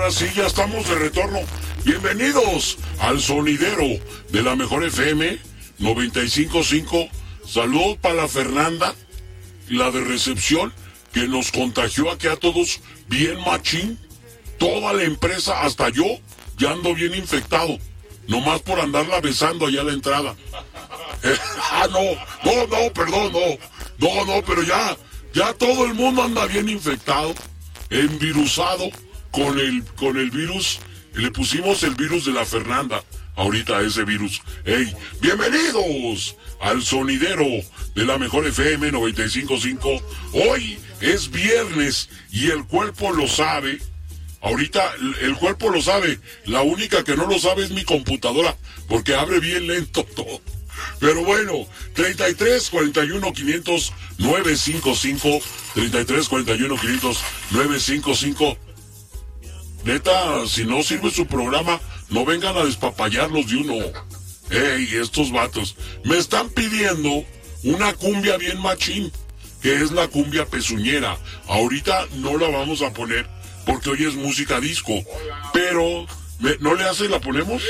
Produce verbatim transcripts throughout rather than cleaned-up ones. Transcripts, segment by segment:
ahora sí, ya estamos de retorno. Bienvenidos al sonidero de la mejor F M noventa y cinco punto cinco. Saludos para la Fernanda, la de recepción, que nos contagió aquí a todos bien machín. Toda la empresa, hasta yo, ya ando bien infectado. Nomás por andarla besando allá a la entrada. Eh, ah, no, no, no, perdón, no. No, no, pero ya, ya todo el mundo anda bien infectado, envirusado con el, con el virus. Le pusimos el virus de la Fernanda ahorita a ese virus. ¡Ey! ¡Bienvenidos al sonidero de la mejor F M noventa y cinco punto cinco! Hoy es viernes y el cuerpo lo sabe. Ahorita el cuerpo lo sabe. La única que no lo sabe es mi computadora, porque abre bien lento todo. Pero bueno, treinta y tres, cuarenta y uno, quinientos, novecientos cincuenta y cinco, treinta y tres, cuarenta y uno, quinientos, novecientos cincuenta y cinco. Neta, si no sirve su programa, no vengan a despapallarlos de uno. Ey, estos vatos me están pidiendo una cumbia bien machín, que es la cumbia pezuñera. Ahorita no la vamos a poner, porque hoy es música disco. Pero, ¿me, ¿no le hace la ponemos?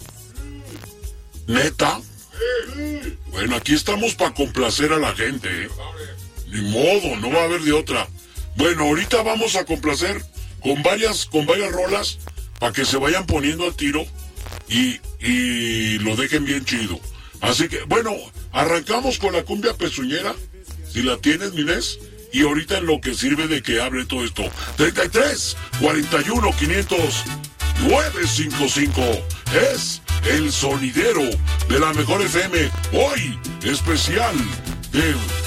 ¿Neta? Bueno, aquí estamos para complacer a la gente, ¿eh? Ni modo, no va a haber de otra. Bueno, ahorita vamos a complacer con varias, con varias rolas para que se vayan poniendo al tiro y, y lo dejen bien chido. Así que, bueno, arrancamos con la cumbia pezuñera, si la tienes, Inés, y ahorita en lo que sirve de que abre todo esto. treinta y tres, cuarenta y uno, quinientos, novecientos cincuenta y cinco. Es el sonidero de la mejor F M, hoy especial de